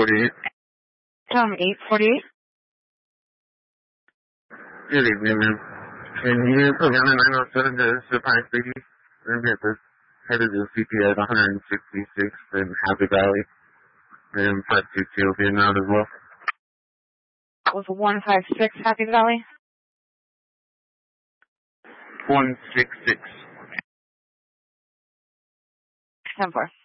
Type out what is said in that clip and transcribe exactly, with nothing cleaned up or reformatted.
forty-eight. Um, eight forty-eight. Good evening, ma'am. Can you put me on a nine oh seven to Surprise Baby? We're going to be at the head of the C P at one sixty-six in Happy Valley. And five two two will be in route as well. Was one five six Happy Valley? one six six. ten four.